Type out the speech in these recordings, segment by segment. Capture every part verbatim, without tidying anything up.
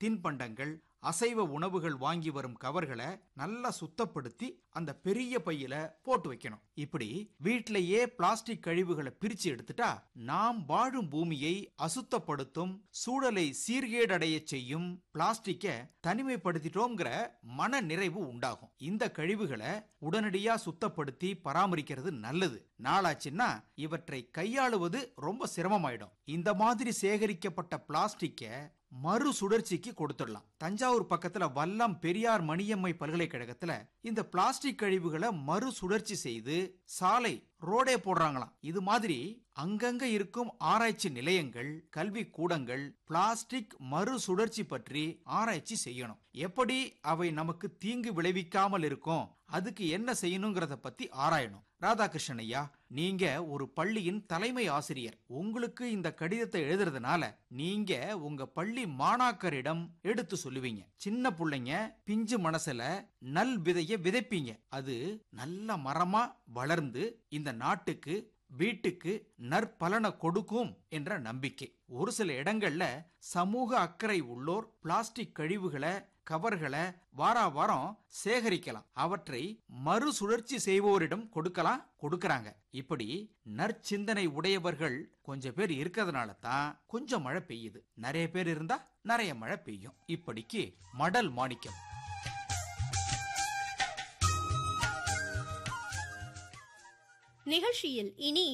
தின்பண்டங்கள், அசைவ உணவுகள் வாங்கி வரும் கவர்களை நல்லா சுத்தப்படுத்தி அந்த பெரிய பையில போட்டு வைக்கணும். இப்படி வீட்டிலேயே பிளாஸ்டிக் கழிவுகளை பிரிச்சு எடுத்துட்டா நாம் வாழும் பூமியை அசுத்தப்படுத்தும், சூழலை சீர்கேடடைய செய்யும் பிளாஸ்டிக்கை தனிமைப்படுத்திட்டோங்கிற மன நிறைவு உண்டாகும். இந்த கழிவுகளை உடனடியா சுத்தப்படுத்தி பராமரிக்கிறது நல்லது. நாளாச்சுன்னா இவற்றை கையாளுவது ரொம்ப சிரமமாயிடும். இந்த மாதிரி சேகரிக்கப்பட்ட பிளாஸ்டிக்கை மறு சுழற்சிக்கு கொடுத்துடலாம். தஞ்சாவூர் பக்கத்துல வல்லம் பெரியார் மணியம்மை பல்கலைக்கழகத்துல இந்த பிளாஸ்டிக் கழிவுகளை மறு சுழற்சி செய்து சாலை ரோடே போடுறாங்களாம். இது மாதிரி அங்கங்க இருக்கும் ஆராய்ச்சி நிலையங்கள், கல்வி கூடங்கள் பிளாஸ்டிக் மறு சுழற்சி பற்றி ஆராய்ச்சி செய்யணும். எப்படி அவை நமக்கு தீங்கு விளைவிக்காமல் இருக்கும், அதுக்கு என்ன செய்யணுங்கிறத பத்தி ஆராயணும். ராதாகிருஷ்ணன் ஐயா, நீங்க ஒரு பள்ளியின் தலைமை ஆசிரியர். உங்களுக்கு இந்த கடிதத்தை எழுதுறதுனால நீங்க உங்க பள்ளி மாணாக்கரிடம் எடுத்து சொல்லுவீங்க. சின்ன பிள்ளைங்க பிஞ்சு மனசுல நல் விதைய விதைப்பீங்க. அது நல்ல மரமா வளர்ந்து இந்த நாட்டுக்கு, வீட்டுக்கு நற்பலனை கொடுக்கும் என்ற நம்பிக்கை. ஒரு சில இடங்கள்ல சமூக அக்கறை உள்ளோர் பிளாஸ்டிக் கழிவுகளை, கவர்களை வார வாரம் சேகரிக்கலாம். அவற்றை மறுசுழற்சி செய்வோரிடம் கொடுக்கலாம், கொடுக்கறாங்க. இப்படி நற்சிந்தனை உடையவர்கள் கொஞ்சம் பேர் இருக்கிறதுனால தான் கொஞ்சம் மழை பெய்யுது. நிறைய பேர் இருந்தா நிறைய மழை பெய்யும். இப்படிக்கு மடல் மாணிக்கம். நிகழ்ச்சியில் இனி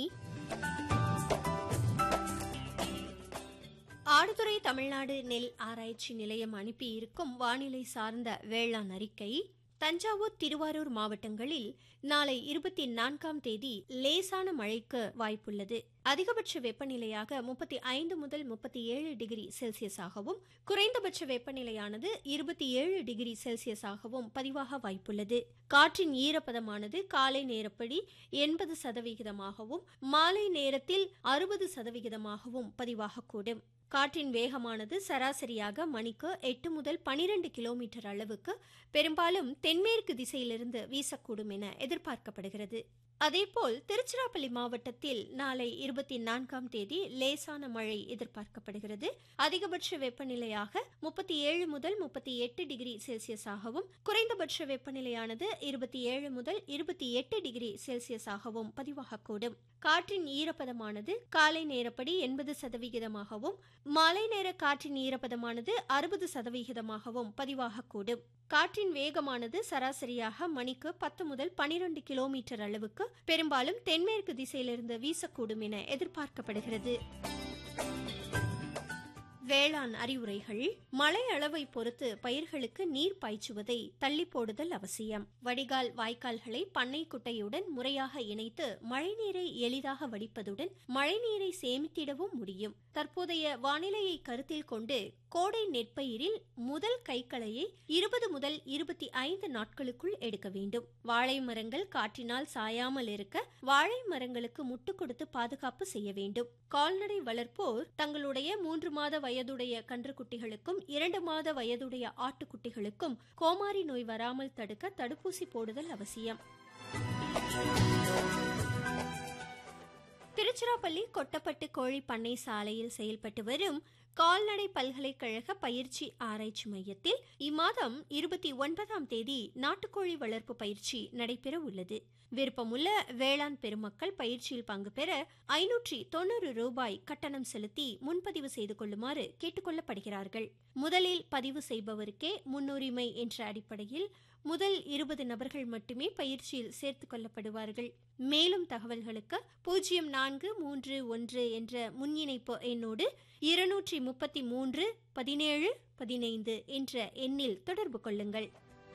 ஆடுதுறை தமிழ்நாடு நெல் ஆராய்ச்சி நிலையம் அனுப்பியிருக்கும் வானிலை சார்ந்த வேளாண் அறிக்கை. தஞ்சாவூர், திருவாரூர் மாவட்டங்களில் நாளை இருபத்தி நான்காம் தேதி லேசான மழைக்கு வாய்ப்புள்ளது. அதிகபட்ச வெப்பநிலையாக முப்பத்தி ஐந்து முதல் முப்பத்தி ஏழு டிகிரி செல்சியஸாகவும், குறைந்தபட்ச வெப்பநிலையானது இருபத்தி ஏழு டிகிரி செல்சியஸாகவும் பதிவாக வாய்ப்புள்ளது. காற்றின் ஈரப்பதமானது காலை நேரப்படி எண்பது சதவிகிதமாகவும், மாலை நேரத்தில் அறுபது சதவிகிதமாகவும் பதிவாகக்கூடும். காற்றின் வேகமானது சராசரியாக மணிக்கு எட்டு முதல் பனிரெண்டு கிலோமீட்டர் அளவுக்கு பெரும்பாலும் தென்மேற்கு திசையிலிருந்து வீசக்கூடும் என எதிர்பார்க்கப்படுகிறது. அதேபோல் திருச்சிராப்பள்ளி மாவட்டத்தில் நாளை இருபத்தி நான்காம் தேதி லேசான மழை எதிர்பார்க்கப்படுகிறது. அதிகபட்ச வெப்பநிலையாக முப்பத்தி ஏழு முதல் முப்பத்தி எட்டு டிகிரி செல்சியஸாகவும், குறைந்தபட்ச வெப்பநிலையானது இருபத்தி ஏழு முதல் இருபத்தி எட்டு டிகிரி செல்சியஸாகவும் பதிவாகக்கூடும். காற்றின் ஈரப்பதமானது காலை நேரப்படி எண்பது சதவிகிதமாகவும், மாலை நேர காற்றின் ஈரப்பதமானது அறுபது சதவிகிதமாகவும் பதிவாகக்கூடும். காற்றின் வேகமானது சராசரியாக மணிக்கு பத்து முதல் பனிரெண்டு கிலோமீட்டர் அளவுக்கு பெரும்பாலும் தென்மேற்கு திசையிலிருந்து வீசக்கூடும் என எதிர்பார்க்கப்படுகிறது. வேளாண் அறிவுரைகள். மழை அளவை பொறுத்து பயிர்களுக்கு நீர் பாய்ச்சுவதை தள்ளி போடுதல் அவசியம். வடிகால், வாய்க்கால்களை பண்ணை குட்டையுடன் முறையாக இணைத்து மழைநீரை எளிதாக வடிப்பதுடன் மழைநீரை சேமித்திடவும் முடியும். தற்போதைய வானிலையை கருத்தில் கொண்டு கோடை நெற்பயிரில் முதல் கைக்களையை இருபது முதல் இருபத்தி ஐந்து நாட்களுக்குள் எடுக்க வேண்டும். வாழை மரங்கள் காற்றினால் சாயாமல் இருக்க வாழை மரங்களுக்கு முட்டு கொடுத்து பாதுகாப்பு செய்ய வேண்டும். கால்நடை வளர்ப்போர் தங்களுடைய மூன்று மாத வயதுடைய கன்றுக்குட்டிகளுக்கும் இரண்டு மாத வயதுடைய ஆட்டுக்குட்டிகளுக்கும் கோமாரி நோய் வராமல் தடுக்க தடுப்பூசி போடுதல் அவசியம். திருச்சிராப்பள்ளி கொட்டப்பட்டு கோழி பண்ணை சாலையில் செயல்பட்டு வரும் கால்நடை பல்கலைக்கழக பயிற்சி ஆராய்ச்சி மையத்தில் இம்மாதம் இருபத்தி ஒன்பதாம் தேதி நாட்டுக்கோழி வளர்ப்பு பயிற்சி நடைபெற உள்ளது. விருப்பமுள்ள வேளாண் பெருமக்கள் பயிற்சியில் பங்கு பெற ஐநூற்றி தொன்னூறு ரூபாய் கட்டணம் செலுத்தி முன்பதிவு செய்து கொள்ளுமாறு கேட்டுக்கொள்ளப்படுகிறார்கள். முதலில் பதிவு செய்பவருக்கே முன்னுரிமை என்ற அடிப்படையில் முதல் இருபது நபர்கள் மட்டுமே பயிற்சியில் சேர்த்துக் கொள்ளப்படுவார்கள். மேலும் தகவல்களுக்கு பூஜ்ஜியம் நான்கு மூன்று ஒன்று என்ற முன்னிணைப்பு எண்ணோடு இருநூற்றி முப்பத்தி மூன்று பதினேழு பதினைந்து என்ற எண்ணில் தொடர்பு கொள்ளுங்கள்.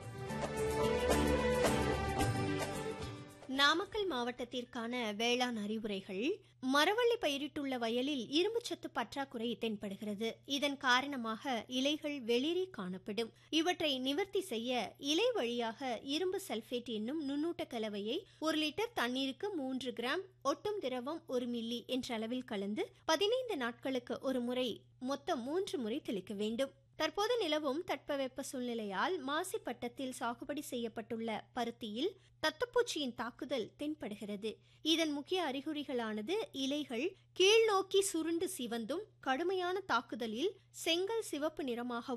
நாமக்கல் மாவட்டத்திற்கான வேளாண் அறிவுரைகள். மரவள்ளி பயிரிட்டுள்ள வயலில் இரும்புச்சத்து பற்றாக்குறை தென்படுகிறது. இதன் காரணமாக இலைகள் வெளிரி காணப்படும். இவற்றை நிவர்த்தி செய்ய இலை வழியாக இரும்பு சல்பேட் என்னும் நுண்ணூட்ட கலவையை ஒரு லிட்டர் தண்ணீருக்கு மூன்று கிராம், ஒட்டும் திரவம் ஒரு மில்லி என்ற அளவில் கலந்து பதினைந்து நாட்களுக்கு ஒரு முறை மொத்தம் மூன்று முறை தெளிக்க வேண்டும். தற்போது நிலவும் தட்பவெப்ப சூழ்நிலையால் மாசி பட்டத்தில் சாகுபடி செய்யப்பட்டுள்ள பருத்தியில் தத்துப்பூச்சியின் தாக்குதல் தென்படுகிறது. இதன் முக்கிய அறிகுறிகளானது இலைகள் கீழ் நோக்கி சுருண்டு சிவந்தும், கடுமையான தாக்குதலில் செங்கல் சிவப்பு நிறமாக